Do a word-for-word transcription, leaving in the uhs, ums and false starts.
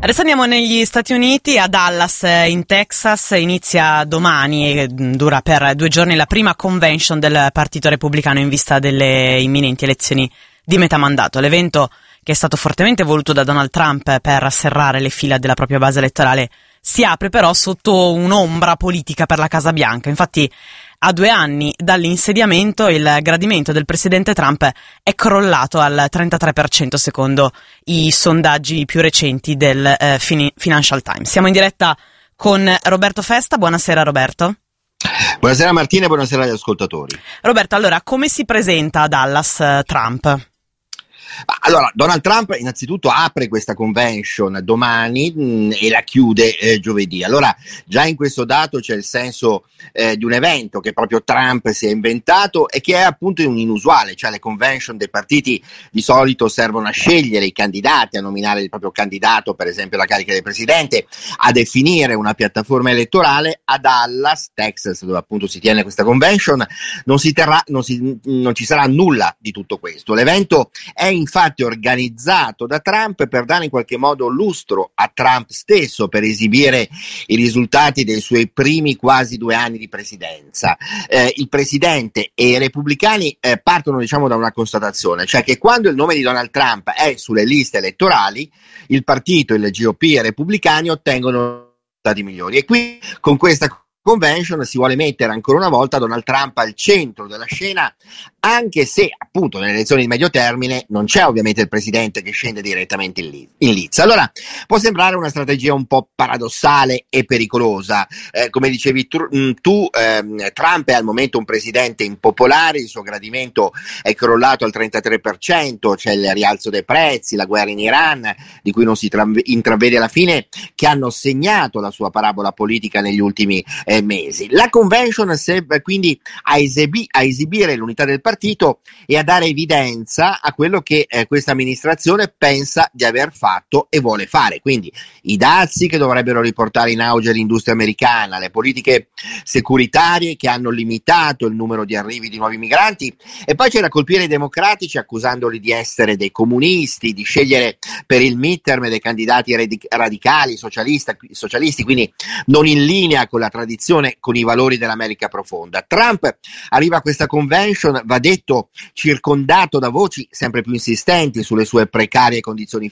Adesso andiamo negli Stati Uniti, a Dallas, in Texas. Inizia domani e dura per due giorni la prima convention del Partito Repubblicano in vista delle imminenti elezioni di metà mandato. L'evento, che è stato fortemente voluto da Donald Trump per serrare le fila della propria base elettorale, si apre però sotto un'ombra politica per la Casa Bianca. Infatti, a due anni dall'insediamento, il gradimento del presidente Trump è crollato al trentatré per cento secondo i sondaggi più recenti del eh, Financial Times. Siamo in diretta con Roberto Festa. Buonasera Roberto. Buonasera Martina e buonasera agli ascoltatori. Roberto, allora, come si presenta a Dallas eh, Trump? Allora, Donald Trump innanzitutto apre questa convention domani mh, e la chiude eh, giovedì. Allora, già in questo dato c'è il senso eh, di un evento che proprio Trump si è inventato e che è appunto un inusuale, cioè le convention dei partiti di solito servono a scegliere i candidati, a nominare il proprio candidato, per esempio la carica del presidente, a definire una piattaforma elettorale. A Dallas, Texas, dove appunto si tiene questa convention, non si terrà, non, si, non ci sarà nulla di tutto questo. L'evento è infatti organizzato da Trump per dare in qualche modo lustro a Trump stesso, per esibire i risultati dei suoi primi quasi due anni di presidenza. Eh, il presidente e i repubblicani eh, partono diciamo da una constatazione, cioè che quando il nome di Donald Trump è sulle liste elettorali, il partito, il G O P e i repubblicani ottengono risultati migliori. E qui con questa convention si vuole mettere ancora una volta Donald Trump al centro della scena, anche se appunto nelle elezioni di medio termine non c'è ovviamente il presidente che scende direttamente in, li- in lizza. Allora può sembrare una strategia un po' paradossale e pericolosa. Eh, come dicevi tu, tu ehm, Trump è al momento un presidente impopolare, il suo gradimento è crollato al trentatré per cento, c'è il rialzo dei prezzi, la guerra in Iran, di cui non si tra- intravede la fine, che hanno segnato la sua parabola politica negli ultimi eh, mesi. La convention serve quindi a, esebi- a esibire l'unità del partito e a dare evidenza a quello che eh, questa amministrazione pensa di aver fatto e vuole fare. Quindi i dazi che dovrebbero riportare in auge l'industria americana, le politiche securitarie che hanno limitato il numero di arrivi di nuovi migranti, e poi c'è da colpire i democratici accusandoli di essere dei comunisti, di scegliere per il midterm dei candidati radic- radicali, socialisti, quindi non in linea con la tradizione, con i valori dell'America profonda. Trump arriva a questa convention, va detto, circondato da voci sempre più insistenti sulle sue precarie condizioni